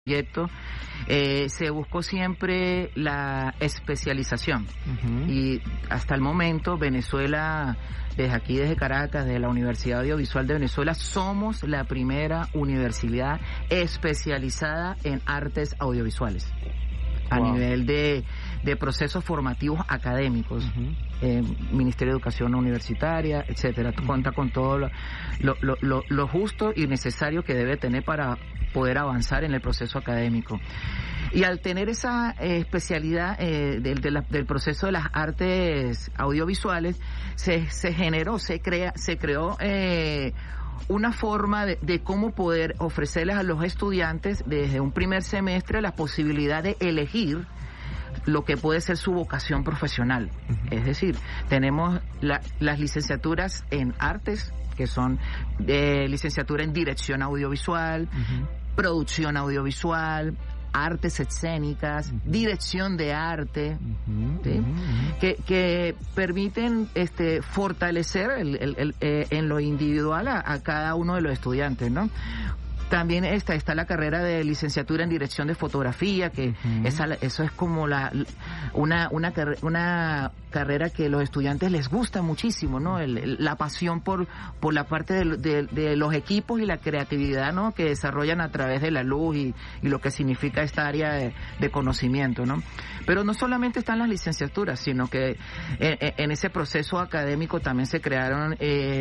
proyecto, se buscó siempre la especialización. Y hasta el momento Venezuela, desde Caracas, de la Universidad Audiovisual de Venezuela, somos la primera universidad especializada en artes audiovisuales. A nivel de procesos formativos académicos, Ministerio de Educación Universitaria, etcétera. Cuenta con todo lo justo y necesario que debe tener para poder avanzar en el proceso académico. Y al tener esa especialidad del proceso de las artes audiovisuales, se creó una forma de cómo poder ofrecerles a los estudiantes desde un primer semestre la posibilidad de elegir lo que puede ser su vocación profesional. Es decir, tenemos las licenciaturas en artes, que son licenciatura en dirección audiovisual, producción audiovisual, artes escénicas, dirección de arte, ¿sí? Que permiten fortalecer en lo individual a cada uno de los estudiantes, ¿no? También está la carrera de licenciatura en dirección de fotografía, que eso es como una carrera que a los estudiantes les gusta muchísimo, ¿no? La pasión por la parte de los equipos y la creatividad, ¿no? Que desarrollan a través de la luz y lo que significa esta área de conocimiento, ¿no? Pero no solamente están las licenciaturas, sino que en ese proceso académico también se crearon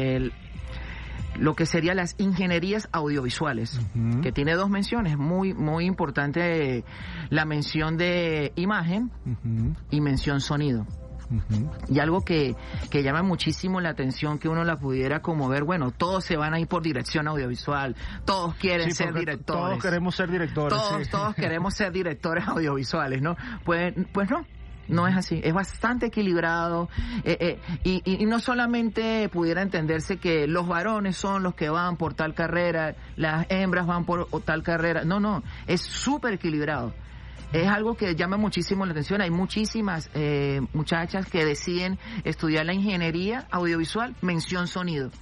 lo que serían las ingenierías audiovisuales, que tiene dos menciones, muy importante, la mención de imagen y mención sonido. Y algo que llama muchísimo la atención, que uno la pudiera como ver, bueno, todos se van a ir por dirección audiovisual, todos quieren ser directores. Todos queremos ser directores. Todos queremos ser directores audiovisuales, ¿no? Pues no. No es así, es bastante equilibrado, y no solamente pudiera entenderse que los varones son los que van por tal carrera, las hembras van por tal carrera, no, es súper equilibrado. Es algo que llama muchísimo la atención. Hay muchísimas muchachas que deciden estudiar la ingeniería audiovisual, mención sonido.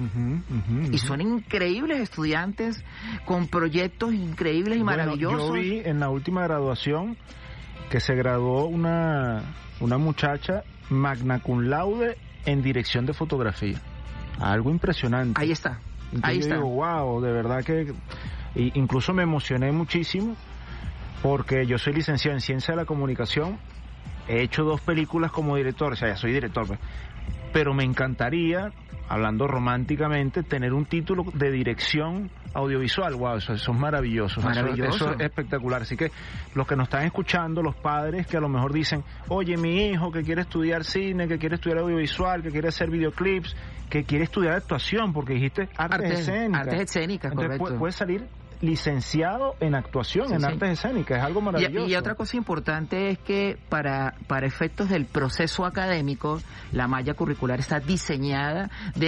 Y son increíbles estudiantes con proyectos increíbles y maravillosos. Yo vi en la última graduación que se graduó una muchacha magna cum laude en dirección de fotografía. Algo impresionante. Ahí está. Entonces yo digo, wow, de verdad que incluso me emocioné muchísimo, porque yo soy licenciado en Ciencia de la Comunicación, he hecho 2 películas como director, o sea, ya soy director, pero me encantaría, hablando románticamente, tener un título de dirección audiovisual. Wow, eso es maravilloso. Eso es espectacular. Así que los que nos están escuchando, los padres que a lo mejor dicen, oye, mi hijo que quiere estudiar cine, que quiere estudiar audiovisual, que quiere hacer videoclips, que quiere estudiar actuación, porque dijiste artes escénicas. Artes escénicas, entonces, correcto. Puede salir licenciado en actuación, en artes escénicas, es algo maravilloso. Y otra cosa importante es que para efectos del proceso académico, la malla curricular está diseñada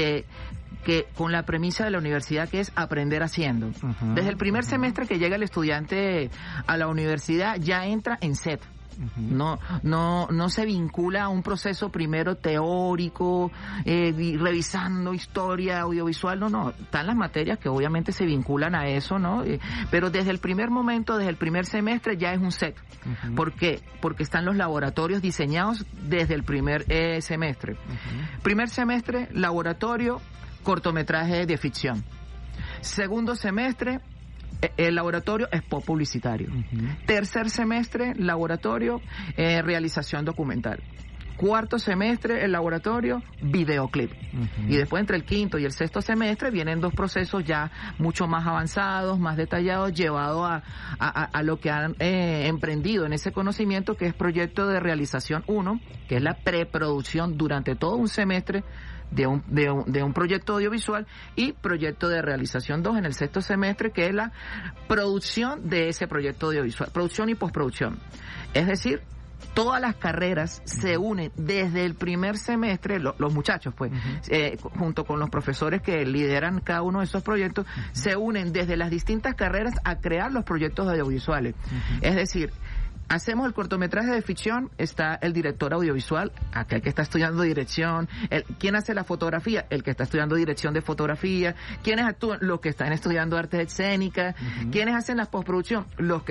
con la premisa de la universidad, que es aprender haciendo. Desde el primer semestre que llega el estudiante a la universidad, ya entra en set. No se vincula a un proceso primero teórico, revisando historia audiovisual, no, están las materias que obviamente se vinculan a eso, ¿no? Pero desde el primer momento, desde el primer semestre ya es un set. ¿Por qué? Porque están los laboratorios diseñados desde el primer semestre. Primer semestre, laboratorio, cortometraje de ficción. Segundo semestre, el laboratorio es spot publicitario. Tercer semestre, laboratorio, realización documental. Cuarto semestre, el laboratorio, videoclip. Y después, entre el quinto y el sexto semestre, vienen 2 procesos ya mucho más avanzados, más detallados, llevados a lo que han emprendido en ese conocimiento, que es proyecto de realización 1, que es la preproducción durante todo un semestre de un proyecto audiovisual, y proyecto de realización 2 en el sexto semestre, que es la producción de ese proyecto audiovisual, producción y postproducción. Es decir, todas las carreras se unen desde el primer semestre, los muchachos pues, junto con los profesores que lideran cada uno de esos proyectos, se unen desde las distintas carreras a crear los proyectos audiovisuales. Es decir, hacemos el cortometraje de ficción, está el director audiovisual, aquel que está estudiando dirección. ¿Quién hace la fotografía? El que está estudiando dirección de fotografía. ¿Quiénes actúan? Los que están estudiando artes escénicas. ¿Quiénes hacen la postproducción? Los que